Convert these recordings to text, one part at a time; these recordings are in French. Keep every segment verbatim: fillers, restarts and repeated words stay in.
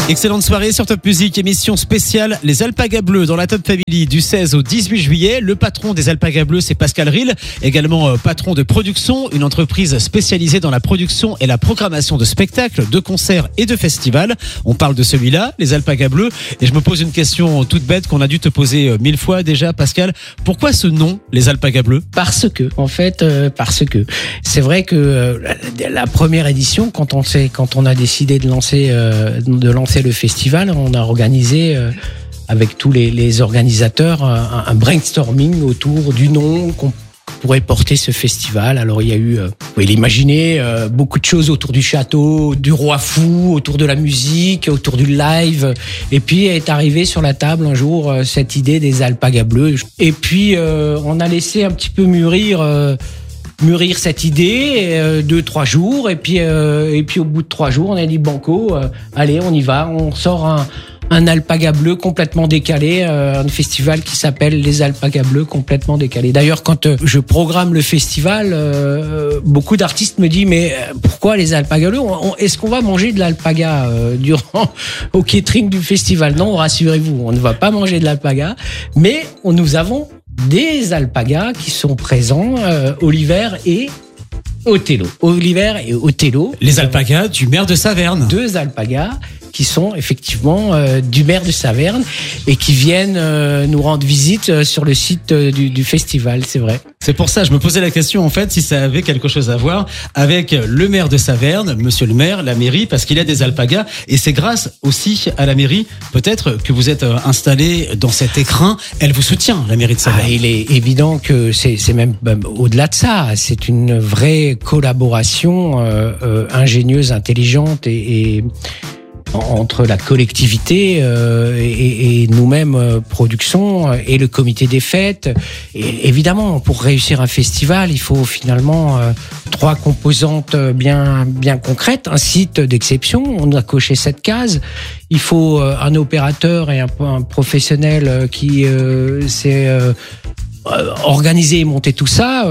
Excellente soirée sur Top Music, émission spéciale Les Alpagas Bleus dans la Top Family du seize au dix-huit juillet. Le patron des Alpagas Bleus, c'est Pascal Ril, également patron de Production, une entreprise spécialisée dans la production et la programmation de spectacles, de concerts et de festivals. On parle de celui-là, les Alpagas Bleus, et je me pose une question toute bête qu'on a dû te poser mille fois déjà, Pascal. Pourquoi ce nom, les Alpagas Bleus ? Parce que, en fait, euh, parce que c'est vrai que euh, la, la première édition, quand on s'est, quand on a décidé de lancer, euh, de lancer le festival, on a organisé euh, avec tous les, les organisateurs un, un brainstorming autour du nom qu'on pourrait porter ce festival. Alors il y a eu, euh, vous pouvez l'imaginer, euh, beaucoup de choses autour du château, du roi fou, autour de la musique, autour du live. Et puis est arrivée sur la table un jour euh, cette idée des Alpagas Bleus. Et puis euh, on a laissé un petit peu mûrir. Euh, mûrir cette idée euh, deux trois jours et puis euh, et puis au bout de trois jours on a dit banco, euh, allez on y va, on sort un un alpaga bleu complètement décalé, euh, un festival qui s'appelle les Alpagas Bleus complètement décalé. D'ailleurs quand euh, je programme le festival, euh, beaucoup d'artistes me disent mais pourquoi les Alpagas Bleus, on, on, est-ce qu'on va manger de l'alpaga euh, durant au catering du festival? Non, rassurez-vous, on ne va pas manger de l'alpaga, mais on, nous avons des alpagas qui sont présents, euh, Oliver et Othello. Oliver et Othello. Les alpagas du maire de Saverne. Deux alpagas qui sont effectivement euh, du maire de Saverne et qui viennent euh, nous rendre visite euh, sur le site euh, du, du festival, c'est vrai. C'est pour ça, je me posais la question en fait si ça avait quelque chose à voir avec le maire de Saverne, monsieur le maire, la mairie, parce qu'il y a des alpagas et c'est grâce aussi à la mairie peut-être que vous êtes installé dans cet écrin. Elle vous soutient, la mairie de Saverne. Ah, il est évident que c'est, c'est même ben, au-delà de ça, c'est une vraie collaboration euh, euh, ingénieuse, intelligente et, et entre la collectivité euh, et, et nous-mêmes euh, production et le comité des fêtes. Et évidemment, pour réussir un festival, il faut finalement euh, trois composantes bien bien concrètes. Un site d'exception, on a coché cette case. Il faut euh, un opérateur et un, un professionnel qui euh, c'est euh, organiser et monter tout ça,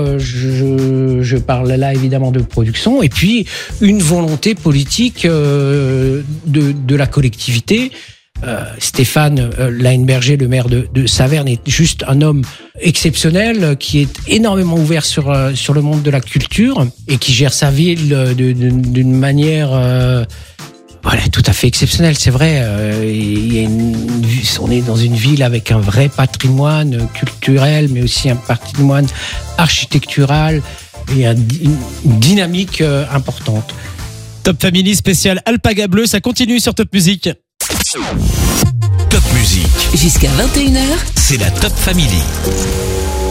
je, je parle là évidemment de production, et puis une volonté politique de, de la collectivité. Euh, Stéphane Laenberger, le maire de, de Saverne, est juste un homme exceptionnel qui est énormément ouvert sur, sur le monde de la culture et qui gère sa ville de, de, d'une manière euh, voilà, tout à fait exceptionnel, c'est vrai. Euh, il y a une, on est dans une ville avec un vrai patrimoine culturel, mais aussi un patrimoine architectural et un, une dynamique euh, importante. Top Family spécial Alpagas Bleus, ça continue sur Top Music. Top Music. Jusqu'à vingt et une heures. C'est la Top Family.